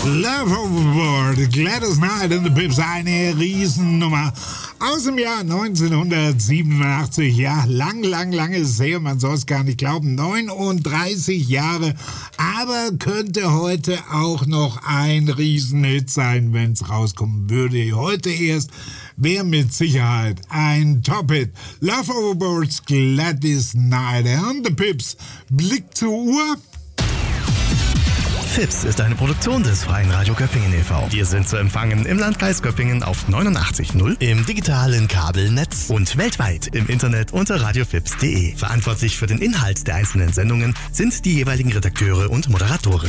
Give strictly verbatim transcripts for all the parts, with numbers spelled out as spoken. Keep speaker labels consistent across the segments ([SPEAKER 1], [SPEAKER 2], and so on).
[SPEAKER 1] Love Overboard, Gladys Knight and the Pips, eine Riesennummer aus dem Jahr neunzehnhundertsiebenundachtzig. Ja, lang, lang, lang ist es her, man soll es gar nicht glauben, neununddreißig Jahre, aber könnte heute auch noch ein Riesenhit sein, wenn es rauskommen würde. Heute erst wäre mit Sicherheit ein Top-Hit. Love Overboards, Gladys Knight and the Pips. Blick zur Uhr.
[SPEAKER 2] Fips ist eine Produktion des Freien Radio Göppingen e V Wir sind zu empfangen im Landkreis Göppingen auf neunundachtzig Komma null, im digitalen Kabelnetz und weltweit im Internet unter radiofips punkt de. Verantwortlich für den Inhalt der einzelnen Sendungen sind die jeweiligen Redakteure und Moderatoren.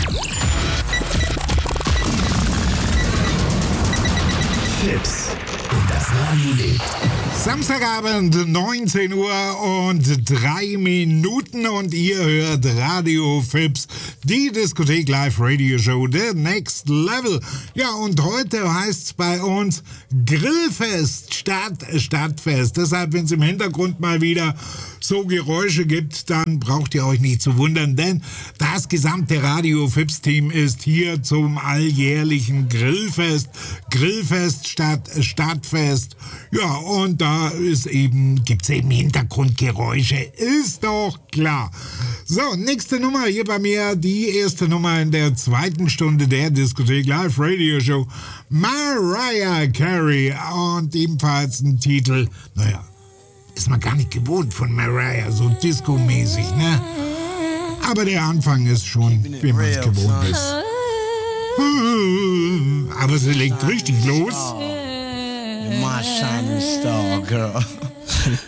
[SPEAKER 2] Fips. Und das Radio lebt.
[SPEAKER 1] Samstagabend, neunzehn Uhr und drei Minuten und ihr hört Radio Fips, die Diskothek Live Radio Show, The Next Level. Ja, und heute heißt es bei uns Grillfest statt Stadtfest. Deshalb, wenn es im Hintergrund mal wieder so Geräusche gibt, dann braucht ihr euch nicht zu wundern, denn das gesamte Radio Fips Team ist hier zum alljährlichen Grillfest. Grillfest statt Stadtfest. Ja, und da ist eben, gibt's eben Hintergrundgeräusche, ist doch klar. So, nächste Nummer hier bei mir, die erste Nummer in der zweiten Stunde der Diskothek Live Radio Show. Mariah Carey und ebenfalls ein Titel, naja, ist man gar nicht gewohnt von Mariah, so Disco-mäßig, ne? Aber der Anfang ist schon, wie man es gewohnt ist. Aber sie legt richtig los.
[SPEAKER 3] My shining star, girl.